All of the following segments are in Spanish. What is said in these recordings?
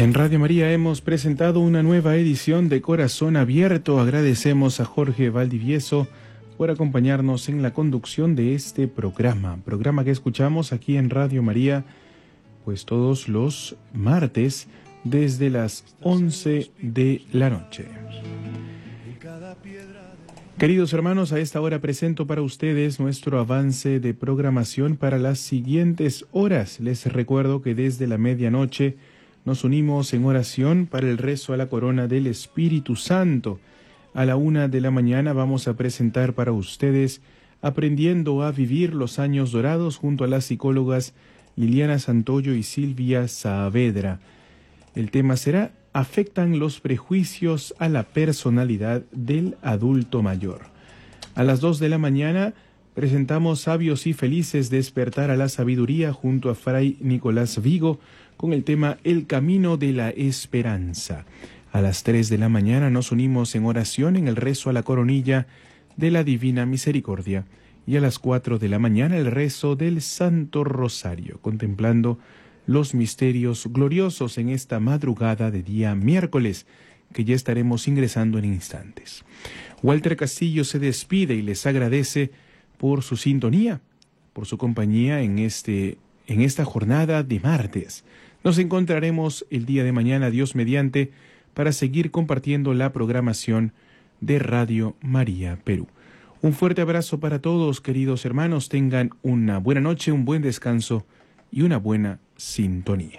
En Radio María hemos presentado una nueva edición de Corazón Abierto. Agradecemos a Jorge Valdivieso por acompañarnos en la conducción de este programa que escuchamos aquí en Radio María, pues todos los martes desde las 11 de la noche. Queridos hermanos, a esta hora presento para ustedes nuestro avance de programación para las siguientes horas. Les recuerdo que desde la medianoche nos unimos en oración para el rezo a la corona del Espíritu Santo. A la 1 de la mañana vamos a presentar para ustedes Aprendiendo a Vivir los Años Dorados junto a las psicólogas Liliana Santoyo y Silvia Saavedra. El tema será ¿Afectan los prejuicios a la personalidad del adulto mayor? A las 2 de la mañana presentamos Sabios y Felices, Despertar a la Sabiduría junto a Fray Nicolás Vigo con el tema El Camino de la Esperanza. A las 3 de la mañana nos unimos en oración en el rezo a la coronilla de la Divina Misericordia y a las 4 de la mañana el rezo del Santo Rosario, contemplando los misterios gloriosos en esta madrugada de día miércoles, que ya estaremos ingresando en instantes. Walter Castillo se despide y les agradece por su sintonía, por su compañía en esta jornada de martes. Nos encontraremos el día de mañana, Dios mediante, para seguir compartiendo la programación de Radio María Perú. Un fuerte abrazo para todos, queridos hermanos. Tengan una buena noche, un buen descanso y una buena sintonía.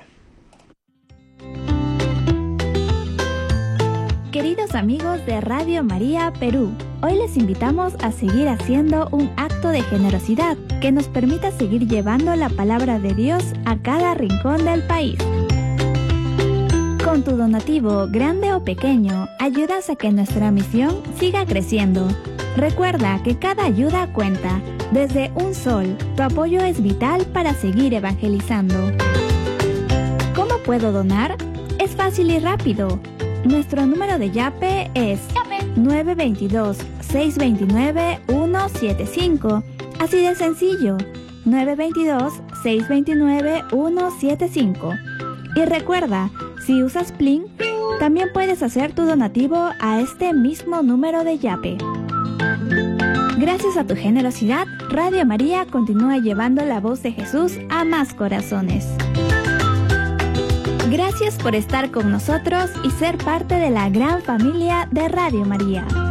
Queridos amigos de Radio María Perú, hoy les invitamos a seguir haciendo un acto de generosidad que nos permita seguir llevando la palabra de Dios a cada rincón del país. Con tu donativo, grande o pequeño, ayudas a que nuestra misión siga creciendo. Recuerda que cada ayuda cuenta. Desde un sol, tu apoyo es vital para seguir evangelizando. ¿Cómo puedo donar? Es fácil y rápido. Nuestro número de Yape es 922-629-175. Así de sencillo, 922-629-175. Y recuerda, si usas Plin, también puedes hacer tu donativo a este mismo número de Yape. Gracias a tu generosidad, Radio María continúa llevando la voz de Jesús a más corazones. Gracias por estar con nosotros y ser parte de la gran familia de Radio María.